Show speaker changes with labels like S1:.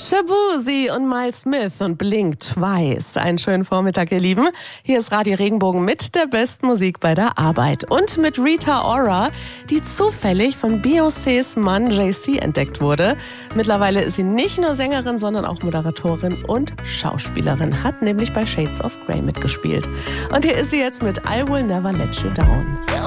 S1: Shaboozey und Miles Smith und Blink Twice. Einen schönen Vormittag, ihr Lieben. Hier ist Radio Regenbogen mit der besten Musik bei der Arbeit. Und mit Rita Ora, die zufällig von Beyoncés Mann Jay-Z entdeckt wurde. Mittlerweile ist sie nicht nur Sängerin, sondern auch Moderatorin und Schauspielerin. Hat nämlich bei Shades of Grey mitgespielt. Und hier ist sie jetzt mit I Will Never Let You Down.